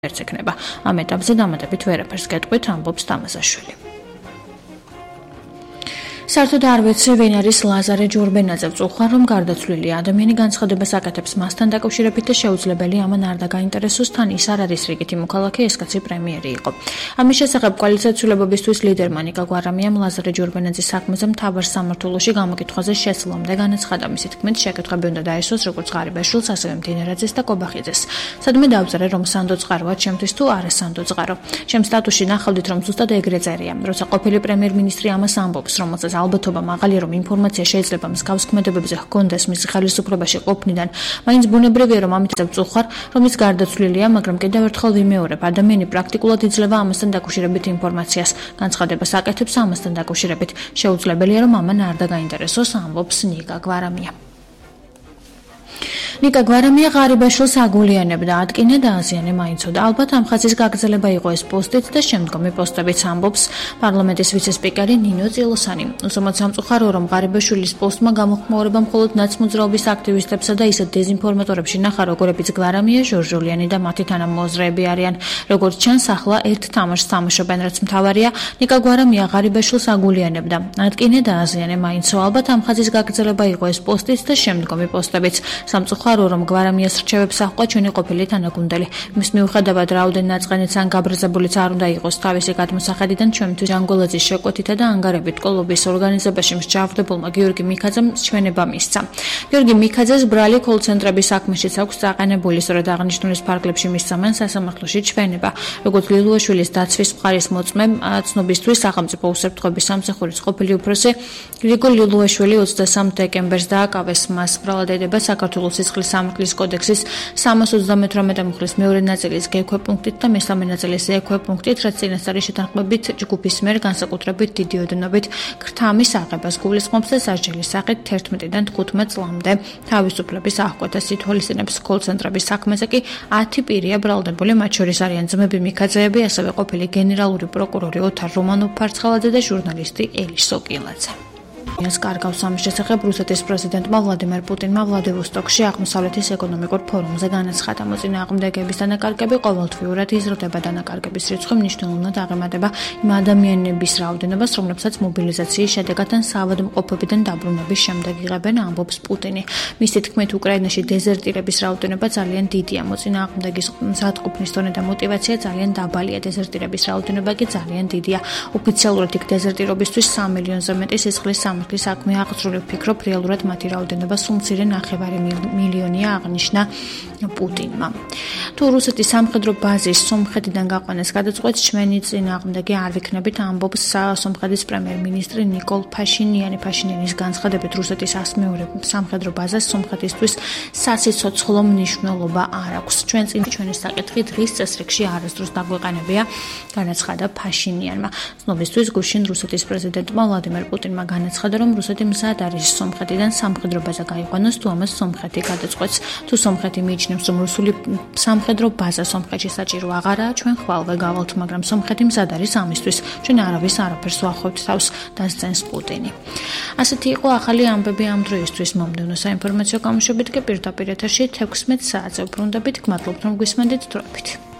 ერთს ექნება. ამ ეტაპზე დამატებით ვერაფერს გეტყვით, ამბობს დამაზაშვილი. საერთოდ არ ვიცი, ვინ არის ლაზარე ჯურბენაძე. ვწუხარ, რომ გარდაცვლილი ადამიანი განცხადებას აკეთებს მასთან დაკავშირებით და შეუძლებელია ამან არ დაგაინტერესოს, თან ის არ არის რიგითი მოქალაქე, ეს კაცი პრემიერი იყო. ამის შესახებ კოალიცია ცვლილებებისთვის ლიდერმა ნიკა გვარამიამ ლაზარე ჯურბენაძის საქმეზე მთავარ სამმართველოში გამოკითხვაზე შესვლამდე განაცხადა. მისი თქმით, შეკითხვები უნდა დაესვას როგორც ღარიბაშვილს, ასევე მდინარაძეს და კობახიძეს. სადმე დააბზარე, რომ სანდო წყაროა ჩემთვის თუ არა სანდო წყარო. ჩემ სტატუსში ნახავდით, რომ ზუსტად ეგრე წერია. როცა ყოფილი პრემიერ-მინისტრი ამას ამბობს, რომელსაც ალბათობა მაღალია, რომ ინფორმაცია შეიძლება მსგავს ქმედებებზე ჰქონდეს მისი ხელისუფლებაში ყოფნიდან, მაინც ბუნებრივია, რომ ამით ვწუხარ, რომ ის გარდაცვლილია, მაგრამ კიდევ ერთხელ ვიმეორებ, ადამიანი პრაქტიკულად იძლევა ამასთან დაკავშირებით ინფორმაციას, განცხადებას აკეთებს ამასთან დაკავშირებით. შეუძლებელია, რომ ამან არ დაგაინტერესოს, ამბობს ნიკა გვარამია. ნიკა გვარამია ღარიბაშვილს აგულიანებდა, ატკინე და აზიანე მაინცოდა. ალბათ ამ ხაზის გაგრძელება იყო ეს პოსტიც და შემდგომი პოსტებიც, ამბობს პარლამენტის ვიცე-სპიკერი ნინო წილოსანი. უსამართლოდ სამწუხაროა, რომ ღარიბაშვილის პოსტმა გამოხმაურება მხოლოდ ნაცმოძრაობის აქტივისტებსა და ისეთ დეზინფორმატორებში ნახა, როგორებიც გვარამია, ჟორჟოლიანი და მათი თანამოაზრეები არიან. როგორც ჩანს, ახლა ერთ თამაშს თამაშობენ, რაც მთავარია, ნიკა გვარამია ღარიბაშვილს აგულიანებდა, ატკინე და აზიანე მაინცო. ალბათ ამ ხაზის გაგრძელება იყო ეს პოსტიც და შემდგომი პოსტებიც. სამწუხაროა, რომ გვარამიას რჩევებს აჰყვა ჩვენი ყოფილი თანაგუნდელი. მის მიუხედავად რაოდენ ნაწყენიც ან გაბრაზებულიც არ უნდა იყოს თავისი გადმოსახედიდან, ჩვენთვის ჟანგოლაძის შეკვეთითა და ანგარებით კლუბის ორგანიზებაში მსჯავრდებულმა გიორგი მიქაძემ ჩვენება მისცა. გიორგი მიქაძეს ბრალი კოლ-ცენტრების საქმეშიც აქვს დაყენებული, სწორედ აღნიშნულის ფარგლებში მისცა მან სასამართლოში ჩვენება. როგორც ლილუაშვილის დაცვის მხარის მოწმე, ცნობისთვის სახელმწიფო უსაფრთხოების სამსახურის ყოფილი უფროსი გრიგოლ ლილუაშვილი 23 დეკემბერს დააკავეს. მას ბრალადედება საქართველოს სისხლის სამართლის კოდექსის 338 მუხლის მეორე ნაწილის გექვე პუნქტით და მესამე ნაწილის ექვე პუნქტით, რაც წინასწარი შეთანხმებით ჯგუფის მიერ განსაკუთრებით დიდი ოდენობით ქრთამის აღებას გულისხმობს და სასჯელის სახით 11-დან 15 წლამდე თავისუფლების აღკვეთას ითვალისწინებს. კოლ-ცენტრების საქმეზე კი 10 პირია ბრალდებული, მათ შორის არიან ძმები მიქაძეები, ასევე ყოფილი გენერალური პროკურორი ოთარ რომანოვ-ფარცხალაძე და ჟურნალისტი ელი სოკილაძე. კარგავს ამის შესახებ რუსეთის პრეზიდენტმა ვლადიმერ პუტინმა ვლადივოსტოკში აღმოსავლეთის ეკონომიკურ ფორუმზე განაცხადა. მოწინააღმდეგეების დანაკარგები ყოველთვიურად იზრდება, დანაკარგების რიცხვი მნიშვნელოვნად აღემატება იმ ადამიანების რაოდენობას, რომლებსაც მობილიზაციის შედეგად ან საავადმყოფობიდან დაბრუნების შემდეგ იღებენ, ამბობს პუტინი. მისი თქმით, უკრაინაში დეზერტირების რაოდენობა ძალიან დიდია. მოწინააღმდეგის მზადყოფნის დონე და мотиваცია ძალიან დაბალია. დეზერტირების რაოდენობა კი ძალიან დიდია. ოფიციალურად იქ დეზერტირობისთვის 3 მილიონზე მეტი სისხლის სამართლის საქმე აღწრული. ვფიქრობ, რეალურად მათი რაოდენობა სულ მცირე 9 მილიონია, აღნიშნა პუტინმა. თუ რუსეთის სამხედრო ბაზის სომხეთიდან გაყვანას გადაწყვეტს, ჩვენი წინააღმდეგი არ ვიქნებით, ამბობს სომხეთის პრემიერ-მინისტრი ნიკოლ ფაშინიანი. ფაშინიანის განცხადებით, რუსეთის 100-მეორე სამხედრო ბაზას სომხეთისთვის სასიცოცხლო მნიშვნელობა არ აქვს. ჩვენი საკითხი დღის წესრიგში არასდროს დაგვეყენებია, განაცხადა ფაშინიანმა. ცნობისთვის, გუშინ რუსეთის პრეზიდენტმა ვლადიმერ პუტინმა განაცხადა, რომ რუსეთი მზად არის სომხეთიდან სამხედრო ბაზა გაიყვანოს, თუ ამას სომხეთი გადაწყვეტს. თუ სომხეთი მიიჩნევს, რომ რუსული სამხედრო ბაზა სომხეთში საჭირო აღარაა, ჩვენ ხვალვე გავალთ, მაგრამ სომხეთი მზად არის ამისთვის. ჩვენ არავის არაფერს ვახავთ თავს, დასცენს პუტინი. ასეთი იყო ახალი ამბები ამ დროისთვის. მომდევნო საინფორმაციო გამოშვებით კი პირდაპირ ეთერში 16 საათზე ვბრუნდებით. გმადლობთ, რომ გვისმენდით დროებით.